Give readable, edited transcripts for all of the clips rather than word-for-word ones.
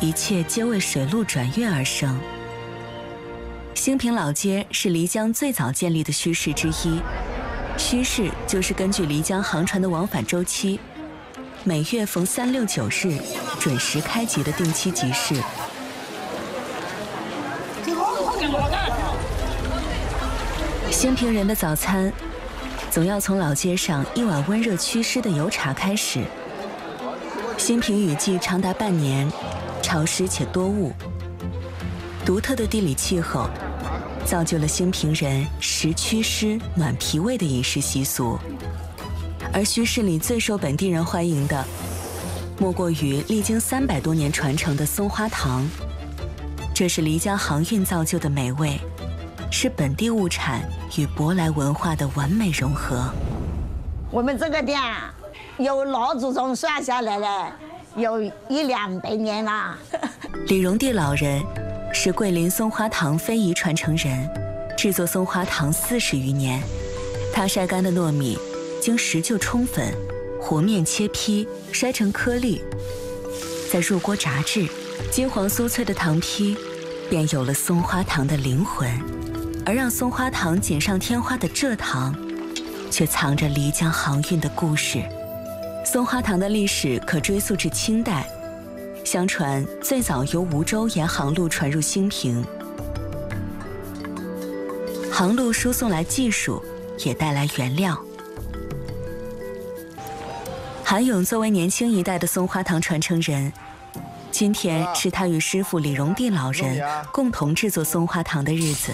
一切皆为水路转运而生。兴平老街是漓江最早建立的墟市之一，墟市就是根据漓江航船的往返周期，每月逢3、6、9日准时开集的定期集市。兴平人的早餐总要从老街上一碗温热祛湿的油茶开始。兴平雨季长达半年，潮湿且多雾，独特的地理气候造就了兴平人食祛湿、暖脾胃的饮食习俗。而墟市里最受本地人欢迎的，莫过于历经300多年传承的松花糖。这是漓江航运造就的美味，是本地物产与舶来文化的完美融合。 我们这个店有老祖宗算下来了，有100-200年了。 李荣地老人是桂林松花糖非遗传承人，制作松花糖40余年。他晒干的糯米经石臼冲粉，和面切坯，筛成颗粒，再入锅炸制，金黄酥脆的糖坯便有了松花糖的灵魂。而让松花糖锦上添花的蔗糖，却藏着漓江航运的故事。松花糖的历史可追溯至清代，相传最早由梧州沿航路传入兴平，航路输送来技术，也带来原料。韩勇作为年轻一代的松花糖传承人，今天是他与师傅李荣地老人共同制作松花糖的日子。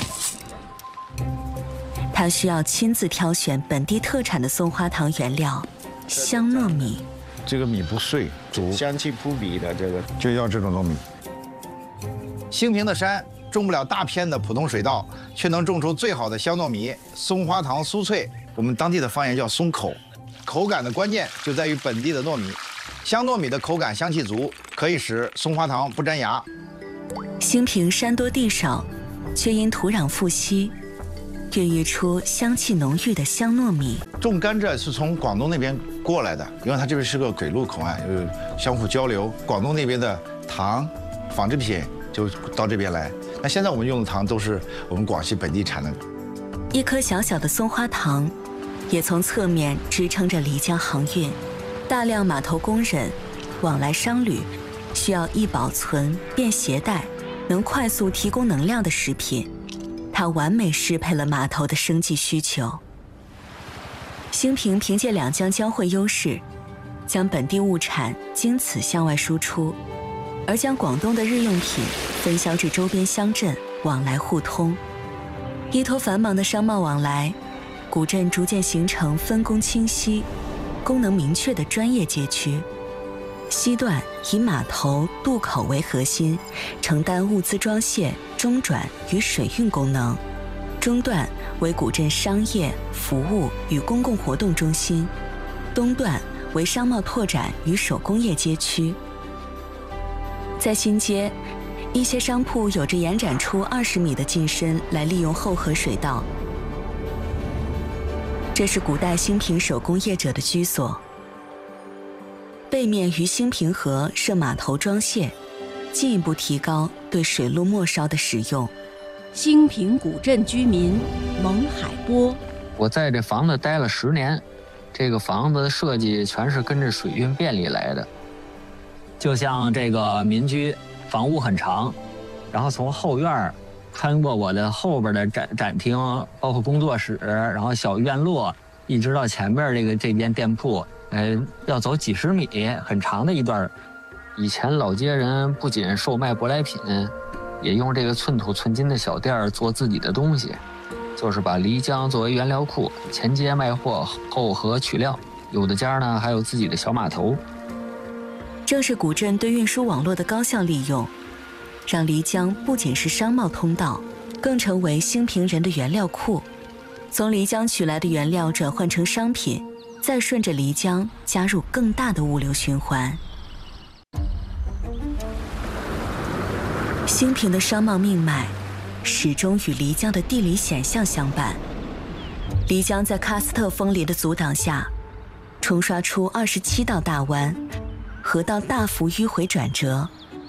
他需要亲自挑选本地特产的松花糖原料香糯米。 这个米不碎，煮香气扑鼻的这个就要这种糯米。 兴平的山种不了大片的普通水稻，却能种出最好的香糯米。松花糖酥脆，我们当地的方言叫松口。口感的关键就在于本地的糯米，香糯米的口感香气足，可以使松花糖不粘牙。 兴平山多地少，却因土壤富硒，孕育出香气浓郁的香糯米。 种甘蔗是从广东那边过来的，因为它这边是个水路口岸，相互交流。广东那边的糖、纺织品就到这边来。那现在我们用的糖都是我们广西本地产的。 一颗小小的松花糖，也从侧面支撑着漓江航运。大量码头工人往来商旅，需要易保存、便携带、能快速提供能量的食品。它完美适配了码头的生计需求。兴平凭借两江交汇优势，将本地物产经此向外输出，而将广东的日用品分销至周边乡镇，往来互通。依托繁忙的商贸往来，古镇逐渐形成分工清晰、功能明确的专业街区。西段以码头、渡口为核心，承担物资装卸、中转与水运功能；中段为古镇商业、服务与公共活动中心；东段为商贸拓展与手工业街区。在新街，一些商铺有着延展出20米的进深来利用后河水道，这是古代兴平手工业者的居所。背面于兴平河设码头装卸，进一步提高对水路末梢的使用。 兴平古镇居民蒙海波， 我在这房子待了10年，这个房子的设计全是跟着水运便利来的。就像这个民居，房屋很长，然后从后院穿过我的后边的展厅，包括工作室，然后小院落，一直到前边这间店铺。要走几十米，很长的一段。以前老街人不仅售卖舶来品，也用这个寸土寸金的小店做自己的东西，就是把漓江作为原料库，前街卖货，后河取料。有的家呢还有自己的小码头。 正是古镇对运输网络的高效利用，让漓江不仅是商贸通道，更成为兴平人的原料库。从漓江取来的原料转换成商品，再顺着漓江加入更大的物流循环。兴平的商贸命脉始终与漓江的地理险象相伴。漓江在喀斯特风林的阻挡下，冲刷出27道大湾，河道大幅迂回转折，